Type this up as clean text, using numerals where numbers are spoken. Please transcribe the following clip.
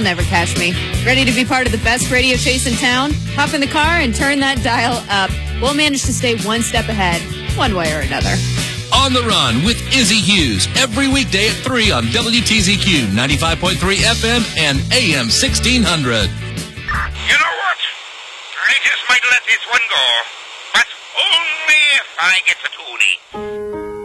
They'll never catch me. Ready to be part of the best radio chase in town? Hop in the car and turn that dial up. We'll manage to stay one step ahead, one way or another. On the Run with Izzy Hughes, every weekday at 3 on WTZQ 95.3 FM and AM 1600. You know what? I just might let this one go, but only if I get the toonie.